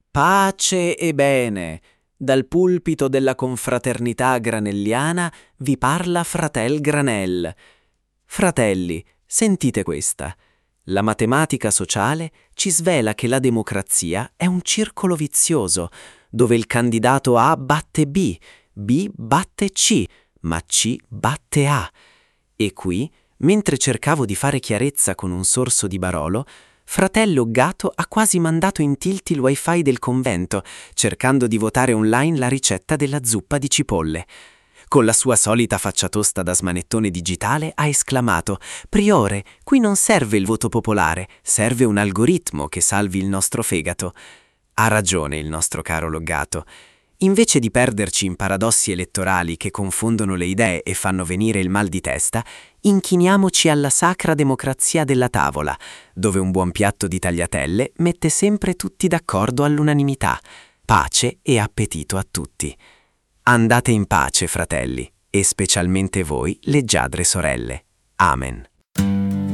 Pace e bene. Dal pulpito della confraternità granelliana vi parla fratel Granel. Fratelli, sentite questa. La matematica sociale ci svela che la democrazia è un circolo vizioso, dove il candidato A batte B, B batte C, ma C batte A. E qui, mentre cercavo di fare chiarezza con un sorso di Barolo, fratello Gatto ha quasi mandato in tilt il wifi del convento, cercando di votare online la ricetta della zuppa di cipolle. Con la sua solita faccia tosta da smanettone digitale ha esclamato: «Priore, qui non serve il voto popolare, serve un algoritmo che salvi il nostro fegato». Ha ragione il nostro caro Loggato. Invece di perderci in paradossi elettorali che confondono le idee e fanno venire il mal di testa, inchiniamoci alla sacra democrazia della tavola, dove un buon piatto di tagliatelle mette sempre tutti d'accordo all'unanimità. Pace e appetito a tutti. Andate in pace, fratelli, e specialmente voi, leggiadre sorelle. Amen.